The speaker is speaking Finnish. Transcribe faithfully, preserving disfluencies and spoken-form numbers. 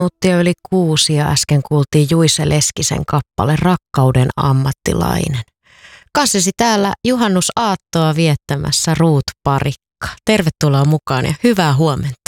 Minuuttia yli kuusi ja äsken kuultiin Juise Leskisen kappale Rakkauden ammattilainen. Kanssasi täällä juhannusaattoa viettämässä Ruut Parikka. Tervetuloa mukaan ja hyvää huomenta.